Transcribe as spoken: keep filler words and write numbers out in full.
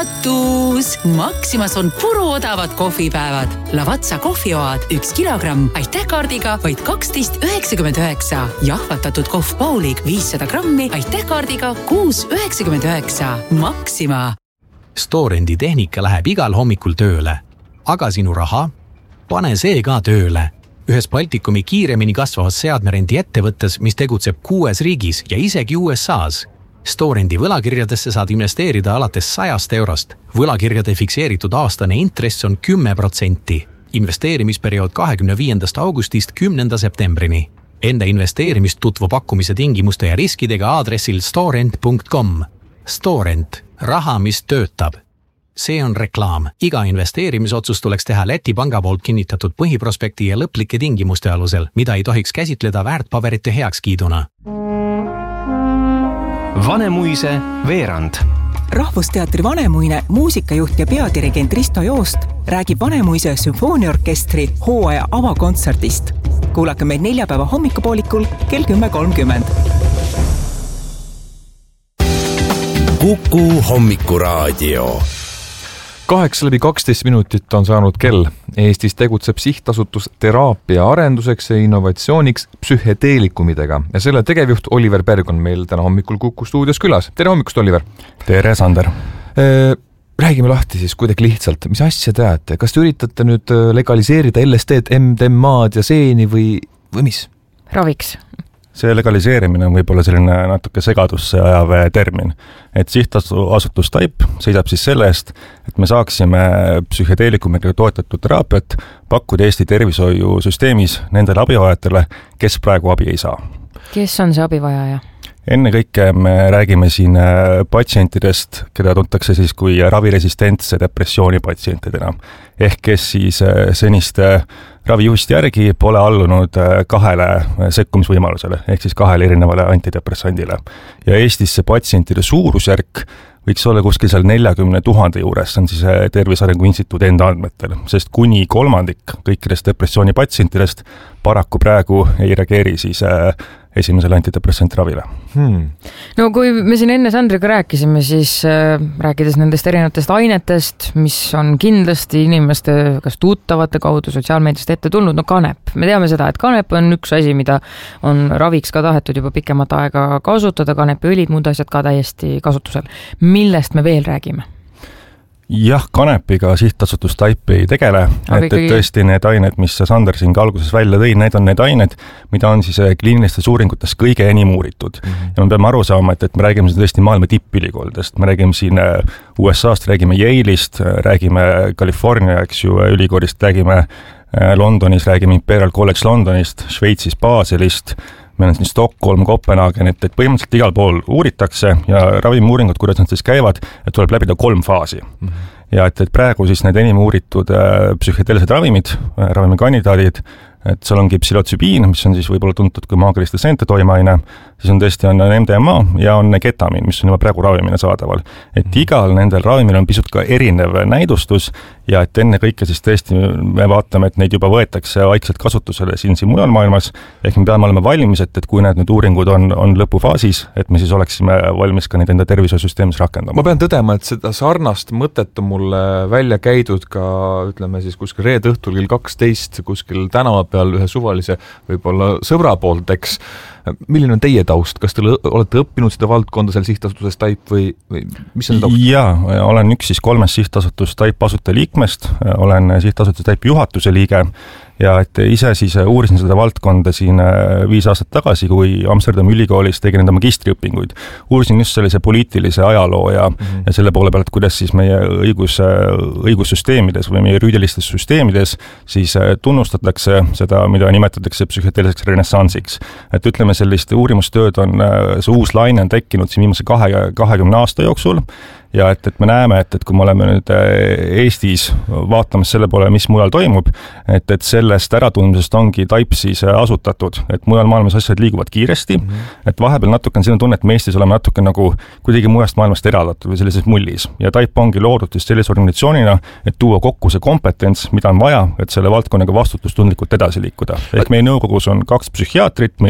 üllatus! Maximas on puruodavad kohvipäevad. Lavazza kohvioad üks kilogramm aitähkaardiga vaid kaksteist üheksakümmend üheksa. Jahvatatud kohv Paulig viissada grammi aitähkaardiga kuus üheksakümmend üheksa. Maxima. Storendi tehnika läheb igal hommikul tööle. Aga sinu raha? Pane see ka tööle. Ühes Baltikumi kiiremini kasvavas seadmerendi ettevõttes, mis tegutseb kuues riigis ja isegi U S A's. Storendi võlakirjadesse saad investeerida alates sajast eurost. Võlakirjade fikseeritud aastane intress on kümme protsenti. Investeerimisperiood kahekümne viiendast augustist kümnenda septembrini. Enda investeerimist tutvu pakkumise tingimuste ja riskidega aadressil storent punkt com. Storent. Raha, mis töötab. See on reklaam. Iga investeerimisotsus tuleks teha Läti panga poolt kinnitatud põhiprospekti ja lõplike tingimuste alusel, mida ei tohiks käsitleda väärtpaberite heakskiiduna. Vanemuise veerand. Rahvusteatri Vanemuine muusikajuht ja peadirigent Risto Joost räägib Vanemuise sümfooniaorkestri hooaja avakontserdist. Kuulake meid neljapäeva hommikupoolikul kell kümme kolmkümmend. Kuku hommikuraadio. Kaheksa läbi kaksteist minutit on saanud kell. Eestis tegutseb sihtasutus teraapia arenduseks ja innovatsiooniks psühhedeelikumidega ja selle tegevjuht Oliver Berg on meil täna hommikul Kuku stuudios külas. Tere hommikust, Oliver! Tere, Sander! Räägime lahti siis kuidagi lihtsalt. Mis asja teate? Kas te üritate nüüd legaliseerida L S D-d, M D M A-d ja seeni või, või mis? Raviks. See legaliseerimine on võib-olla selline natuke segadusse ajav termin. Et sihtasutus Taip seisab siis selle eest, et me saaksime psühhedeelikumiga toetatud teraapiat pakkuda Eesti tervishoiusüsteemis nendele abivajatele, kes praegu abi ei saa. Kes on see abivajaja? Enne kõike me räägime siin patsientidest, keda tuntakse siis kui raviresistentse depressiooni patsientidena. Ehk kes siis seniste ravijuhist järgi pole allunud kahele sekkumisvõimalusele, ehk siis kahele erinevale antidepressandile. Ja Eestis see patsientide suurusjärk võiks olla kuskil seal neljakümne tuhande juures, see on siis Tervise Arengu Instituudi enda andmetel, sest kuni kolmandik kõikidest depressiooni patsientidest paraku praegu ei reageeri siis esimesele antidepressantravile. Hmm. No kui me siin enne Sandriga rääkisime, siis äh, rääkides nendest erinevatest ainetest, mis on kindlasti inimeste kas tuttavate kaudu sotsiaalmeediast ette tulnud, no kanep. Me teame seda, et kanep on üks asi, mida on raviks ka tahetud juba pikemat aega kasutada, kanepiõlid, muud asjad ka täiesti kasutusel. Millest me veel räägime? Jah, kanepiga sihtasutus Taip ei tegele, et, et tõesti need ained, mis Sander siin alguses välja tõi, need on need ained, mida on siis kliinilistes uuringutes kõige enim uuritud. Mm-hmm. Ja me peame aru saama, et, et me räägime siin tõesti maailma tippülikoolidest, me räägime siin U S A-st, räägime Yale'ist, räägime California, eks ju, ülikoolist, räägime Londonis, räägime Imperial College Londonist, Šveitsis Baselist, meil on siin Stockholm, Kopenhagen, et, et põhimõtteliselt igal pool uuritakse ja ravimiuuringud, kuidas nad siis käivad, et tuleb läbida kolm faasi. Mm-hmm. Ja et, et praegu siis need enim uuritud äh, psühhedeelsed ravimid, äh, ravimikandidaadid, et seal ongi psilotsübiin, mis on siis võib-olla tuntud kui maagiliste seente toimeaine, siis on tõesti on M D M A ja on ketamiin, mis on juba praegu ravimina saadaval. Et igal nendel ravimil on pisut ka erinev näidustus ja et enne kõike siis tõesti me vaatame, et neid juba võetakse vaikselt kasutusele siin siin mujal maailmas, ehk me peame olema valmis, et, et kui need nüüd uuringud on, on lõpufaasis, et me siis oleksime valmis ka neid enda tervishoiusüsteemis rakendama. Ma pean tõdema, et seda sarnast mõtet on mulle välja käidud ka, ütleme siis kuskil reede õhtul kell kaksteist kuskil tänava peal ühe suvalise võib-olla sõbra poolt, eks. Milline on teie taust? Kas te olete õppinud seda valdkonda seal sihtasutuses Taip või, või mis on taust? Jaa, olen üks siis kolmest sihtasutus Taip asutaja liikmest, olen sihtasutus Taip juhatuse liige ja et ise siis uurisin seda valdkonda siin viis aastat tagasi, kui Amsterdami ülikoolis tegin enda magistriõpinguid. Uurisin just sellise poliitilise ajaloo ja, mm-hmm. ja selle poole pealt, kuidas siis meie õigus, õigussüsteemides või meie rüüdelistes süsteemides siis tunnustatakse seda, mida nimetatakse psühhedeelseks renessansiks. Et ütleme, sellist uurimustööd on, see uus laine on tekkinud siin viimase kahe, kahekümne aasta jooksul ja et, et me näeme, et, et kui me oleme nüüd Eestis vaatamas selle poole, mis mujal toimub, et, et sellest äratundmisest ongi Taip siis asutatud, et mujal maailmas asjad liiguvad kiiresti, mm-hmm. et vahepeal natuke on selline tunne, et me Eestis oleme natuke nagu kuidagi mujast maailmast eraldatud või sellises mullis ja Taip ongi loodud siis sellise organisatsioonina, et tuua kokku see kompetents, mida on vaja, et selle valdkonnaga vastutustundlikult edasi liikuda. Ehk meie nõukogus on kaks psühhiaatrit,